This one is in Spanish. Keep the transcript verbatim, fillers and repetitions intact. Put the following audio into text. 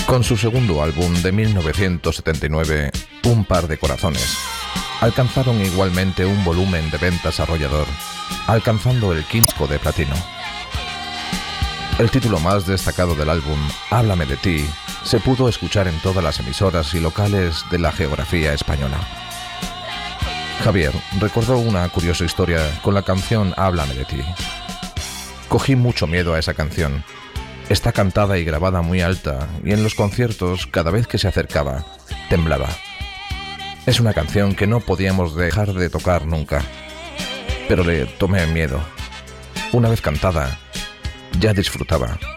Con su segundo álbum de mil novecientos setenta y nueve, Un par de corazones, alcanzaron igualmente un volumen de ventas arrollador, alcanzando el quinto de platino. El título más destacado del álbum, Háblame de ti, se pudo escuchar en todas las emisoras y locales de la geografía española. Javier recordó una curiosa historia con la canción Háblame de ti. Cogí mucho miedo a esa canción. Está cantada y grabada muy alta, y en los conciertos, cada vez que se acercaba, temblaba. Es una canción que no podíamos dejar de tocar nunca, pero le tomé miedo. Una vez cantada, ya disfrutaba.